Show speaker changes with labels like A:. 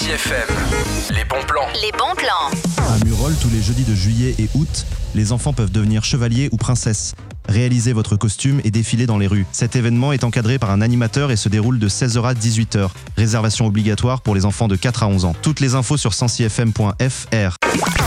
A: Sancy FM. Les bons plans.
B: Les bons plans.
C: À Murol, tous les jeudis de juillet et août, les enfants peuvent devenir chevaliers ou princesses. Réalisez votre costume et défilez dans les rues. Cet événement est encadré par un animateur et se déroule de 16h à 18h. Réservation obligatoire pour les enfants de 4 à 11 ans. Toutes les infos sur sancyfm.fr.